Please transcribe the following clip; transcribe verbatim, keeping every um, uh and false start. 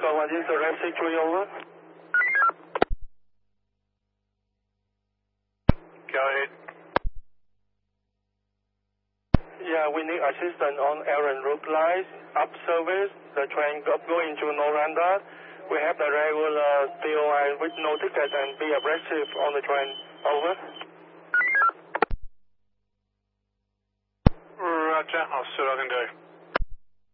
Oscar one, this is the right six three, over. Go ahead. Yeah, we need assistance on Aaron Roof Lights, up service, the train go, going to Noranda. We have the regular P O I with no ticket and be aggressive on the train, over. Roger, I'll see what I can do.